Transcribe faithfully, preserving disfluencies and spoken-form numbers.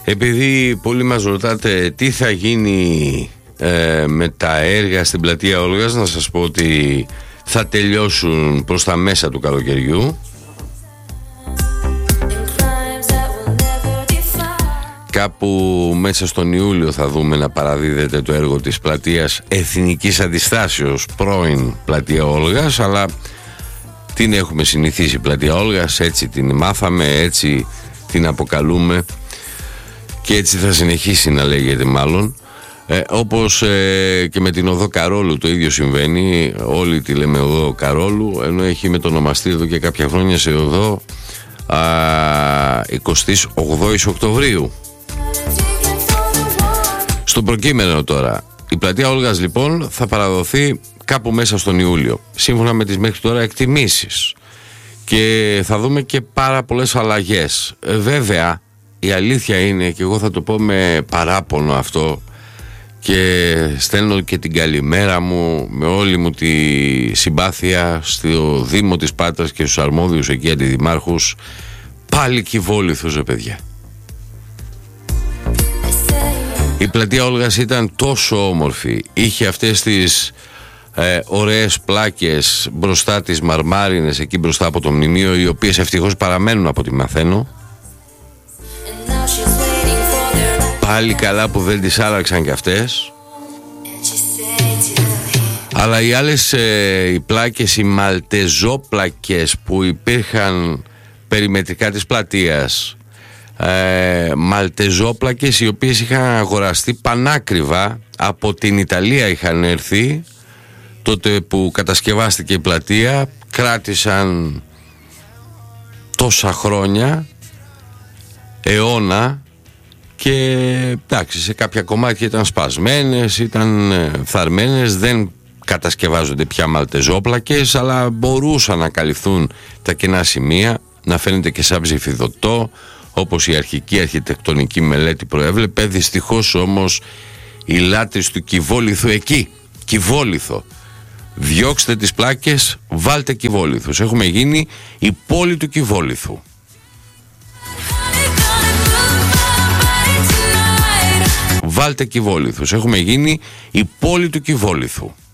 Επειδή πολλοί μας ρωτάτε τι θα γίνει ε, με τα έργα στην πλατεία Όλγας, να σας πω ότι θα τελειώσουν προς τα μέσα του καλοκαιριού. Κάπου μέσα στον Ιούλιο θα δούμε να παραδίδεται το έργο της πλατείας Εθνικής Αντιστάσεως, πρώην πλατεία Όλγας, αλλά την έχουμε συνηθίσει πλατεία Όλγας, έτσι την μάθαμε, έτσι την αποκαλούμε και έτσι θα συνεχίσει να λέγεται μάλλον. Ε, όπως ε, και με την οδό Καρόλου το ίδιο συμβαίνει, όλοι τη λέμε οδό Καρόλου, ενώ έχει μετονομαστεί εδώ και κάποια χρόνια σε οδό α, εικοστή όγδοη Οκτωβρίου. Στο προκείμενο τώρα, η πλατεία Όλγας λοιπόν θα παραδοθεί κάπου μέσα στον Ιούλιο, σύμφωνα με τις μέχρι τώρα εκτιμήσεις, και θα δούμε και πάρα πολλές αλλαγές. ε, Βέβαια η αλήθεια είναι, και εγώ θα το πω με παράπονο αυτό και στέλνω και την καλημέρα μου με όλη μου τη συμπάθεια στο Δήμο της Πάτρας και στους αρμόδιους εκεί αντιδημάρχους, πάλι Κιβόληθος ρε παιδιά. Η πλατεία Όλγας ήταν τόσο όμορφη, είχε αυτές τις ε, ωραίες πλάκες μπροστά, τις μαρμάρινες εκεί μπροστά από το μνημείο, οι οποίες ευτυχώς παραμένουν από ό,τι μαθαίνω. Πάλι καλά που δεν τις άλλαξαν κι αυτές. Αλλά οι άλλες ε, οι πλάκες, οι μαλτεζόπλακες που υπήρχαν περιμετρικά της πλατείας, ε, μαλτεζόπλακες οι οποίες είχαν αγοραστεί πανάκριβα από την Ιταλία, είχαν έρθει τότε που κατασκευάστηκε η πλατεία, κράτησαν τόσα χρόνια, αιώνα, και εντάξει, σε κάποια κομμάτια ήταν σπασμένες, ήταν φθαρμένες, δεν κατασκευάζονται πια μαλτεζόπλακες, αλλά μπορούσαν να καλυφθούν τα κενά σημεία, να φαίνεται και σαν ψηφιδωτό, όπως η αρχική αρχιτεκτονική μελέτη προέβλεπε. Δυστυχώς όμως οι λάτρεις του Κιβόληθου εκεί, Κιβόληθο, διώξτε τις πλάκες, βάλτε Κιβόληθους. Έχουμε γίνει η πόλη του Κιβόληθου. Βάλτε Κιβόληθους. Έχουμε γίνει η πόλη του Κιβόληθου.